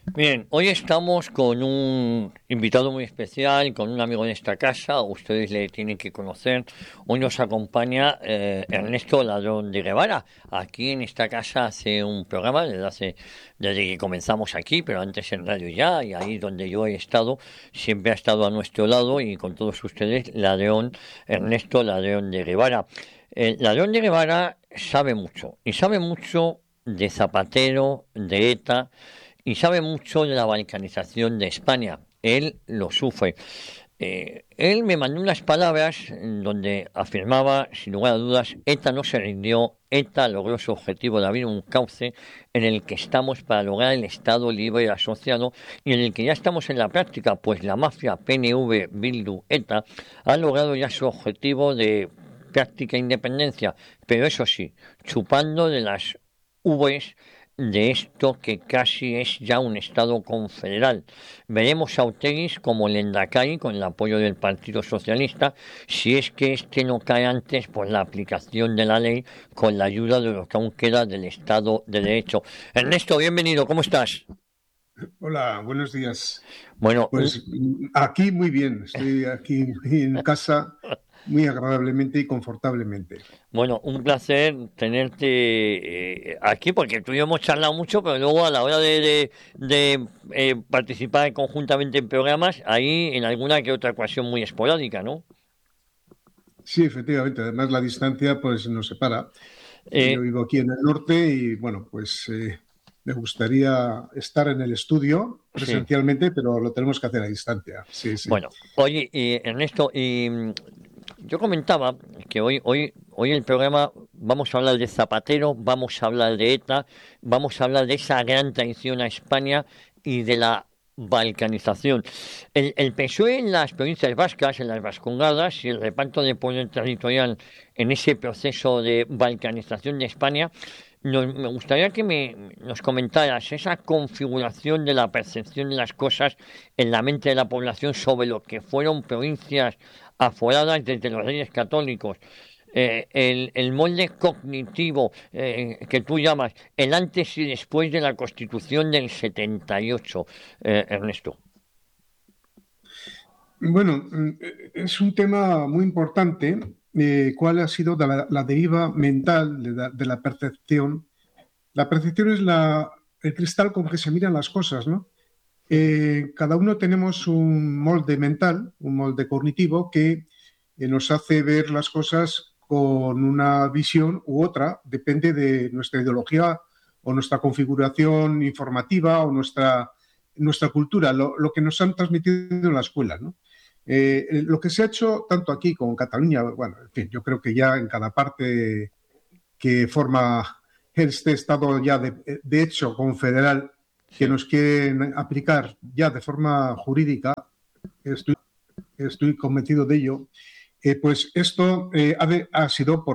Bien, hoy estamos con un invitado muy especial, con un amigo en esta casa, ustedes le tienen que conocer. Hoy nos acompaña Ernesto Ladrón de Guevara. Aquí en esta casa hace un programa desde que comenzamos aquí, pero antes en Radio Ya, y ahí donde yo he estado, siempre ha estado a nuestro lado y con todos ustedes, Ernesto Ladrón de Guevara. Ladrón de Guevara sabe mucho, y sabe mucho de Zapatero, de ETA, y sabe mucho de la balcanización de España. Él lo sufre. Él me mandó unas palabras donde afirmaba, sin lugar a dudas, ETA no se rindió, ETA logró su objetivo de abrir un cauce en el que estamos para lograr el Estado libre y asociado y en el que ya estamos en la práctica, pues la mafia PNV, Bildu, ETA ha logrado ya su objetivo de práctica independencia, pero eso sí, chupando de las uvas de esto que casi es ya un Estado confederal. Veremos a Otegi como Lendakari con el apoyo del Partido Socialista, si es que este no cae antes por la aplicación de la ley con la ayuda de lo que aún queda del Estado de Derecho. Ernesto, bienvenido, ¿cómo estás? Hola, buenos días. Bueno, Pues aquí muy bien, estoy aquí en casa muy agradablemente y confortablemente. un placer tenerte aquí porque tú y yo hemos charlado mucho, pero luego a la hora de participar conjuntamente en programas, ahí en alguna que otra ocasión muy esporádica, ¿no? Sí, efectivamente, además la distancia pues nos separa. Yo Eh, vivo aquí en el norte y bueno, pues me gustaría estar en el estudio sí, presencialmente, pero lo tenemos que hacer a distancia. Sí, sí. bueno, oye, Ernesto, yo comentaba que hoy el programa vamos a hablar de Zapatero, vamos a hablar de ETA, vamos a hablar de esa gran traición a España y de la balcanización. El PSOE en las provincias vascas, en las vascongadas y el reparto de poder territorial en ese proceso de balcanización de España, me gustaría que nos comentaras esa configuración de la percepción de las cosas en la mente de la población sobre lo que fueron provincias aforadas desde los reyes católicos. El molde cognitivo que tú llamas el antes y después de la Constitución del 78, Ernesto. Bueno, es un tema muy importante. ¿Cuál ha sido la deriva mental de la percepción? La percepción es el cristal con que se miran las cosas, ¿no? Cada uno tenemos un molde mental, un molde cognitivo que nos hace ver las cosas con una visión u otra, depende de nuestra ideología o nuestra configuración informativa o nuestra cultura, lo que nos han transmitido en la escuela, ¿no? Lo que se ha hecho tanto aquí como en Cataluña, bueno, en fin, yo creo que ya en cada parte que forma este Estado ya de hecho confederal que Sí. nos quieren aplicar ya de forma jurídica, estoy, estoy convencido de ello, pues esto ha sido por